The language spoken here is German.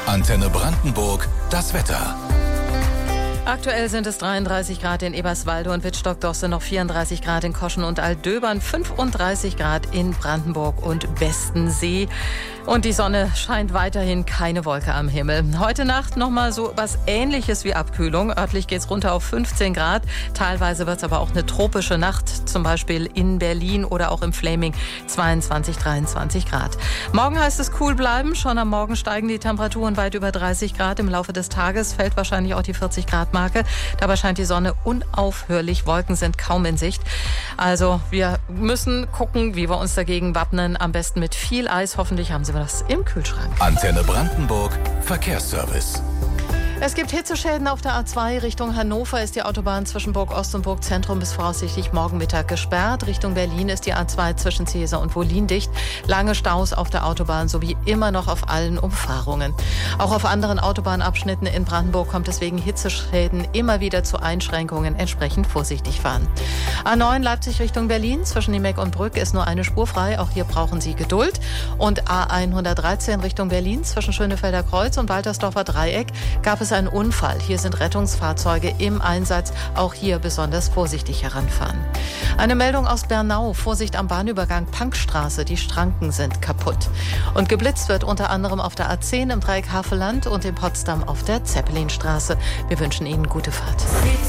Antenne Brandenburg, das Wetter. Aktuell sind es 33 Grad in Eberswalde und Wittstock-Dosse, noch 34 Grad in Koschen und Altdöbern, 35 Grad in Brandenburg und Westensee. Und die Sonne scheint weiterhin, keine Wolke am Himmel. Heute Nacht nochmal so was Ähnliches wie Abkühlung. Örtlich geht es runter auf 15 Grad. Teilweise wird es aber auch eine tropische Nacht, zum Beispiel in Berlin oder auch im Fläming 22, 23 Grad. Morgen heißt es cool bleiben. Schon am Morgen steigen die Temperaturen weit über 30 Grad. Im Laufe des Tages fällt wahrscheinlich auch die 40 Grad Marke. Dabei scheint die Sonne unaufhörlich. Wolken sind kaum in Sicht. Also wir müssen gucken, wie wir uns dagegen wappnen. Am besten mit viel Eis. Hoffentlich haben Sie das im Kühlschrank. Antenne Brandenburg, Verkehrsservice. Es gibt Hitzeschäden auf der A2. Richtung Hannover ist die Autobahn zwischen Burg Ost und Burg Zentrum bis voraussichtlich morgen Mittag gesperrt. Richtung Berlin ist die A2 zwischen Cäsar und Wollin dicht. Lange Staus auf der Autobahn sowie immer noch auf allen Umfahrungen. Auch auf anderen Autobahnabschnitten in Brandenburg kommt es wegen Hitzeschäden immer wieder zu Einschränkungen. Entsprechend vorsichtig fahren. A9 Leipzig Richtung Berlin zwischen Niemeck und Brück ist nur eine Spur frei. Auch hier brauchen Sie Geduld. Und A113 Richtung Berlin zwischen Schönefelder Kreuz und Waltersdorfer Dreieck gab es einen Unfall. Hier sind Rettungsfahrzeuge im Einsatz. Auch hier besonders vorsichtig heranfahren. Eine Meldung aus Bernau. Vorsicht am Bahnübergang Pankstraße. Die Schranken sind kaputt. Und geblitzt wird unter anderem auf der A10 im Dreieck Havelland und in Potsdam auf der Zeppelinstraße. Wir wünschen Ihnen gute Fahrt.